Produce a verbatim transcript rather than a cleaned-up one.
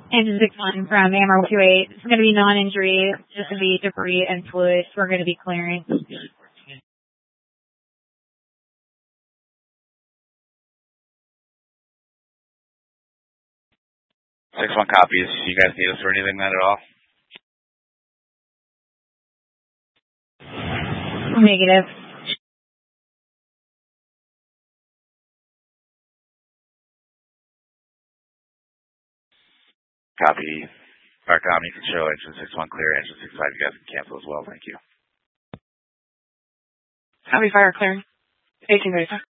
Engine six one from Amber two eight. It's going to be non-injury, just going to be debris and fluid. We're going to be clearing. six one copies. You guys need us for anything then at all? Negative. Copy. Barcom, you can show engine six one clear, engine six five, you guys can cancel as well. Thank you. Copy, fire clearing. eighteen thirty-five.